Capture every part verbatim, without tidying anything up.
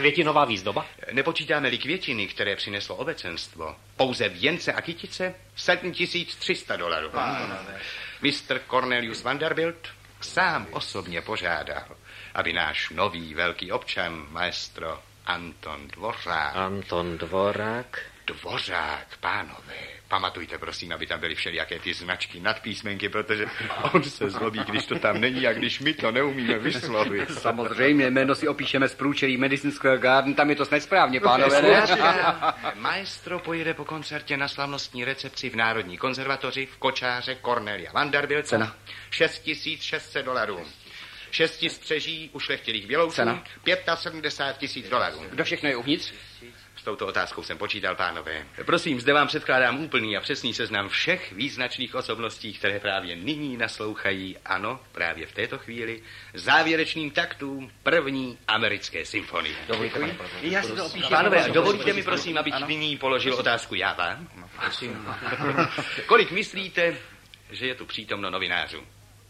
květinová výzdoba? Nepočítáme-li květiny, které přineslo obecenstvo, pouze věnce a kytice, sedm tisíc tři sta dolarů. mister Cornelius Vanderbilt sám osobně požádal, aby náš nový velký občan, maestro Anton Dvořák... Anton Dvořák? Dvořák, pánové. Pamatujte, prosím, aby tam byly všelijaké ty značky nad písmenky, protože on se zlobí, když to tam není a když my to neumíme vyslovit. Samozřejmě, jméno si opíšeme z průčelí Madison Square Garden, tam je to nesprávně, pánové, ne? Maestro pojede po koncertě na slavnostní recepci v Národní konzervatoři v kočáře Cornelia Vanderbilta. Cena? šest tisíc šest set dolarů. Šesti střeží ušlechtilých běloušů. Cena? sedmdesát pět tisíc dolarů. Kdo všechno je uvnitř? S touto otázkou jsem počítal, pánové. Prosím, zde vám předkládám úplný a přesný seznam všech význačných osobností, které právě nyní naslouchají, ano, právě v této chvíli, závěrečným taktům první americké symfonie. Dovolíte, Já si to opíšu. Pánové, dovolíte mi, prosím, abych ano? nyní položil otázku já vám? Prosím. Kolik myslíte, že je tu přítomno novinářů?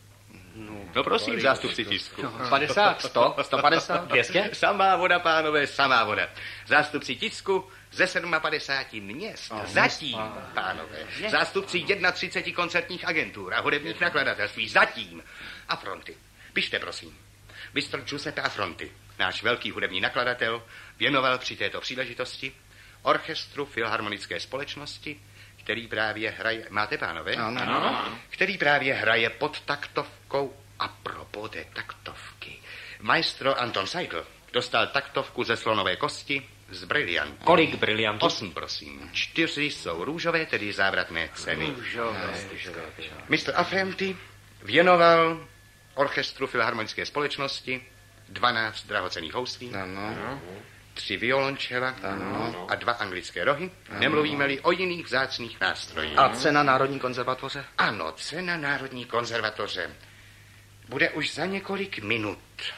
No prosím, zástupci tisku. padesát, sto, sto padesát, dvě stě? Samá voda, pánové, samá voda. Zástupci tisku ze padesáti sedmi měst. Oh, zatím, pánové. Zástupci třiceti jedna koncertních agentur a hudebních nakladatelství. Zatím. A Fronty. Pište, prosím. mister Giuseppe Affronti, náš velký hudební nakladatel, věnoval při této příležitosti orchestru Filharmonické společnosti, který právě hraje... Máte, pánové? Ano, ano. Který právě hraje pod taktovkou a propos té taktovky. Maestro Anton Seidl dostal taktovku ze slonové kosti z briliantů. Kolik briliantů? Osm, prosím. Čtyři jsou růžové, tedy závratné ceny. Růžové. mister Affronti věnoval orchestru Filharmonické společnosti dvanáct drahocenných houslí. Ano. Tři violončela ano. a dva anglické rohy. Ano. Nemluvíme-li o jiných vzácných nástrojích. A cena Národní konzervatoře? Ano, cena Národní konzervatoře bude už za několik minut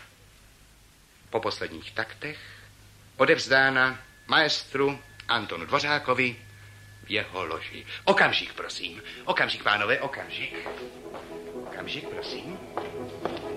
po posledních taktech odevzdána maestru Antonu Dvořákovi v jeho loži. Okamžik, prosím. Okamžik, pánové, okamžik. Okamžik, prosím.